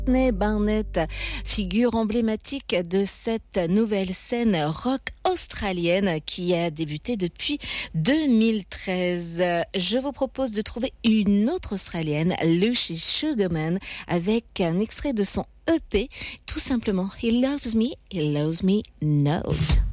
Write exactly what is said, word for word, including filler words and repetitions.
Courtney Barnett, figure emblématique de cette nouvelle scène rock australienne qui a débuté depuis deux mille treize. Je vous propose de trouver une autre australienne, Lucy Sugarman, avec un extrait de son E P, tout simplement He Loves Me, He Loves Me Not.